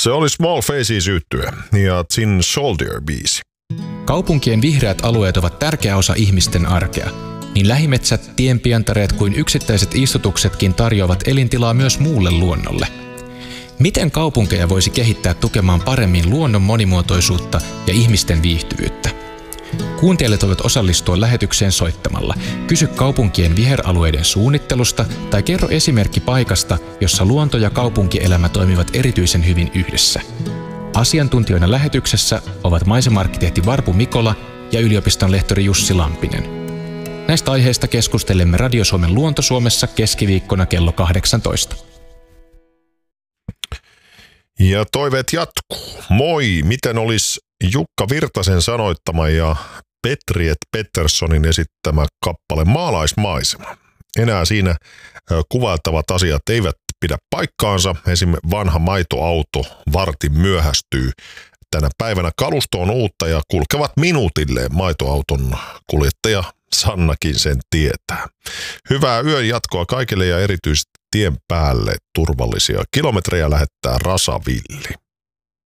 Se oli Small Faces -yhtye ja Tin Soldier-biisi. Kaupunkien vihreät alueet ovat tärkeä osa ihmisten arkea. Niin lähimetsät, tienpientareet kuin yksittäiset istutuksetkin tarjoavat elintilaa myös muulle luonnolle. Miten kaupunkeja voisi kehittää tukemaan paremmin luonnon monimuotoisuutta ja ihmisten viihtyvyyttä? Kuuntelijat voivat osallistua lähetykseen soittamalla. Kysy kaupunkien viheralueiden suunnittelusta tai kerro esimerkki paikasta, jossa luonto ja kaupunkielämä toimivat erityisen hyvin yhdessä. Asiantuntijoina lähetyksessä ovat maisema-arkkitehti Varpu Mikola ja yliopiston lehtori Jussi Lampinen. Näistä aiheista keskustelemme Radio Suomen Luonto Suomessa keskiviikkona kello 18. Ja toiveet jatkuu. Moi, miten olisi Jukka Virtasen sanoittama ja Petri Petterssonin esittämä kappale Maalaismaisema? Enää siinä kuvailtavat asiat eivät pidä paikkaansa. Esimerkiksi vanha maitoauto vartin myöhästyy. Tänä päivänä kalusto on uutta ja kulkevat minuutilleen maitoauton kuljettaja Sannakin sen tietää. Hyvää yön jatkoa kaikille ja erityisesti tien päälle turvallisia kilometrejä lähettää Rasavilli.